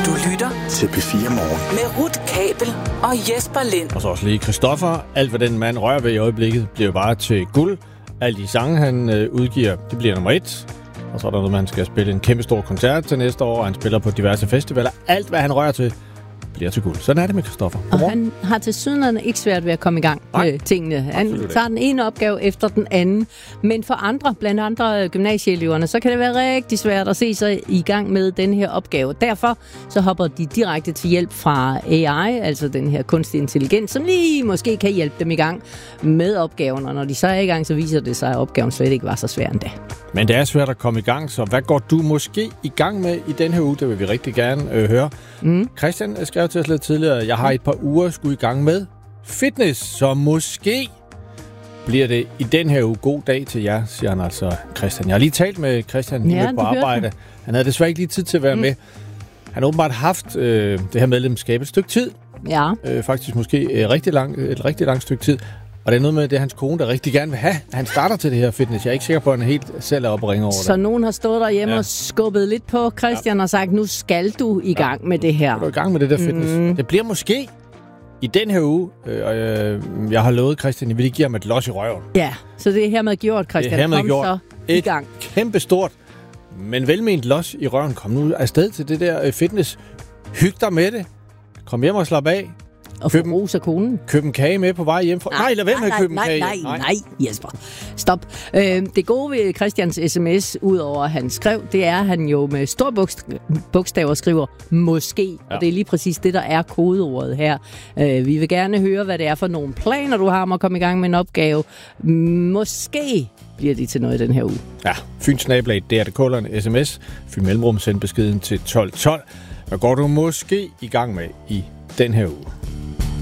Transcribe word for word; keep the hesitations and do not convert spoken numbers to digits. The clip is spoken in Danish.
Du lytter til P fire Morgen med Ruth Kabel og Jesper Lind. Og så også lige Christoffer. Alt, hvad den mand rører ved i øjeblikket, bliver bare til guld. Alle de sange, han øh, udgiver, det bliver nummer et. Og så er der noget, han skal spille en kæmpe stor koncert til næste år, og han spiller på diverse festivaler. Alt, hvad han rører til, bliver til guld. Sådan er det med Christoffer. Og han har til sydenlande ikke svært ved at komme i gang Nej, med tingene. Han tager den ene opgave efter den anden. Men for andre, blandt andre gymnasieeleverne, så kan det være rigtig svært at se sig i gang med den her opgave. Derfor så hopper de direkte til hjælp fra A I, altså den her kunstig intelligens, som lige måske kan hjælpe dem i gang med opgaven. Og når de så er i gang, så viser det sig, at opgaven slet ikke var så svær endda. Men det er svært at komme i gang, så hvad går du måske i gang med i den her uge? Det vil vi rigtig gerne øh, høre. Mm. Christian skrev til os lidt tidligere, jeg har et par uger skulle i gang med fitness, så måske bliver det i den her uge god dag til jer, siger han altså Christian. Jeg har lige talt med Christian ja, på arbejde. Han havde desværre ikke lige tid til at være mm. med. Han har åbenbart haft øh, det her medlemskab et stykke tid. Ja. Øh, faktisk måske øh, rigtig lang, et rigtig langt stykke tid. Og det er noget med, det er hans kone, der rigtig gerne vil have. Han starter til det her fitness. Jeg er ikke sikker på, at han helt selv er oppe og ringer over det. Så nogen har stået derhjemme ja. og skubbet lidt på Christian ja. og sagt, nu skal du i gang ja. med det her. Du er i gang med det der fitness. Mm. Det bliver måske i den her uge, øh, og øh, jeg har lovet Christian, jeg vil give ham et los i røven. Ja, så det er hermed gjort, Christian. Det er hermed Kom gjort. Så i gang. Et kæmpe stort, men velment los i røven. Kom nu afsted til det der øh, fitness. Hyg dig med det. Kom hjem og slap af. Og få ros af konen. Køb en kage med på vej hjem fra... Nej, nej lad være med at købe en kage. Nej, nej, nej, Jesper. Stop. Øh, det gode ved Christians sms, udover at han skrev, det er, at han jo med store bogstaver skriver måske. Ja. Og det er lige præcis det, der er kodeordet her. Øh, vi vil gerne høre, hvad det er for nogle planer, du har om at komme i gang med en opgave. Måske bliver det til noget i den her uge. Ja, fynsnabelag, det er det kolder en sms. Fyn Mellemrum, send beskeden til tolv tolv. Hvad går du måske i gang med i den her uge?